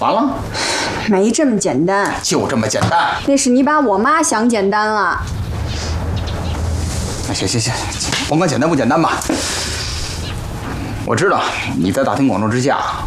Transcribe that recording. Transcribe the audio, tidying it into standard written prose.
完了？ 没这么简单， 就这么简单？ 那是你把我妈想简单了。 行，甭管简单不简单吧。我知道你在大庭广众之下